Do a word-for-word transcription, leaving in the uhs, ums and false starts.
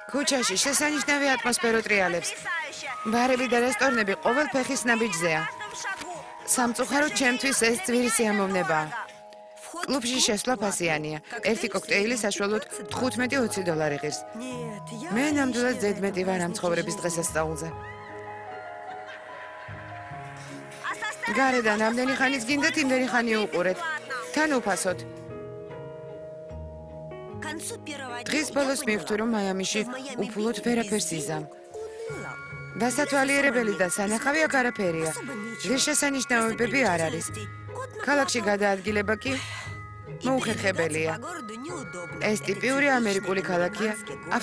ქუჩაში შესანიშნავი ატმოსფერო ტრიალებს. ბარები და რესტორნები ყოველ ფეხის ნაბიჯზეა. სამწუხაროდ ჩემთვის ეს ძვირი სიამოვნებაა. კლუბში შესვლა ფასიანია. ერთი კოქტეილი საშუალოდ თხუთმეტი ოცი დოლარი ღირს. მე ნამდვილად ზედმეტი ვარ ამ ცხოვრების დღესასწაულზე. გარედან ამდენი ხანის გინდათ იმდენი ხანი უყურეთ. თან უფასოდ. დღის ბოლოს მივხვდი, რომ მაიამიში უფულოდ ვერაფერს იზამ. დასათვალიერებელი და სანახავი აქ არაფერია. ღირსშესანიშნაობები არ არის. ქალაქში გადაადგილება კი მოუხერხებელია. ეს ტიპიური ამერიკული ქალაქია.